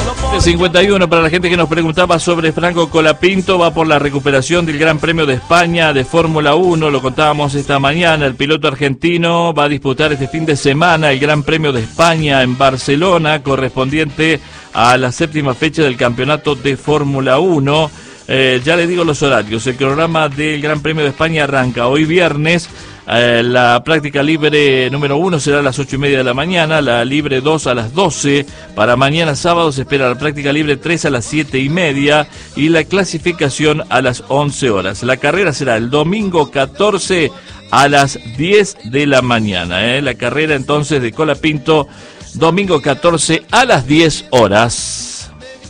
51 para la gente que nos preguntaba sobre Franco Colapinto, va por la recuperación del Gran Premio de España de Fórmula 1, lo contábamos esta mañana. El piloto argentino va a disputar este fin de semana el Gran Premio de España en Barcelona, correspondiente a la 7ª fecha del campeonato de Fórmula 1. Ya les digo los horarios. El programa del Gran Premio de España arranca hoy viernes. La práctica libre número 1 será a las 8:30 de la mañana, la libre 2 a las 12, para mañana sábado se espera la práctica libre 3 a las 7:30 y la clasificación a las 11 horas. La carrera será el domingo 14 a las 10 de la mañana. La carrera entonces de Colapinto, domingo 14 a las 10 horas.